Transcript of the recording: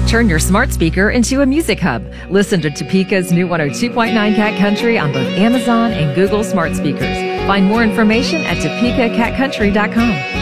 Turn your smart speaker into a music hub. Listen to Topeka's new 102.9 Cat Country on both Amazon and Google smart speakers. Find more information at topekacatcountry.com.